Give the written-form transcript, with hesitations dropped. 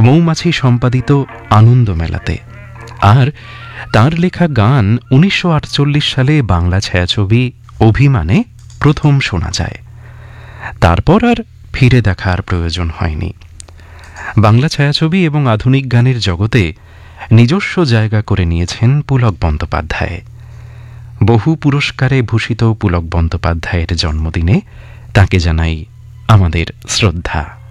মৌমাছি সম্পাদিত আনন্দ মেলাতে। আর তার লেখা গান 1948 সালে বাংলা ছায়াছবি অভিমানে প্রথম শোনা যায়। তারপর আর ফিরে দেখার প্রয়োজন হয়নি। বাংলা ছায়াছবি এবং আধুনিক গানের জগতে নিজস্ব জায়গা করে নিয়েছেন পুলক বন্দ্যোপাধ্যায়। বহু পুরস্কারে ভূষিত পুলক বন্দ্যোপাধ্যায়ের জন্মদিনে তাকে জানাই আমাদের শ্রদ্ধা।